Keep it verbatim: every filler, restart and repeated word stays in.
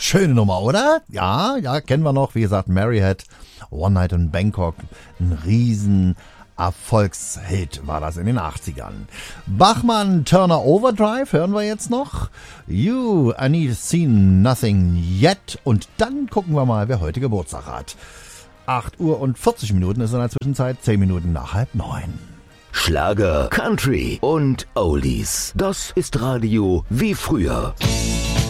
Schöne Nummer, oder? Ja, ja, kennen wir noch. Wie gesagt, Mary Had, One Night in Bangkok. Ein riesen Erfolgshit war das in den achtzigern. Bachmann, Turner Overdrive hören wir jetzt noch. You, I need seen nothing yet. Und dann gucken wir mal, wer heute Geburtstag hat. acht Uhr und vierzig Minuten ist in der Zwischenzeit, zehn Minuten nach halb neun. Schlager, Country und Oldies. Das ist Radio wie früher.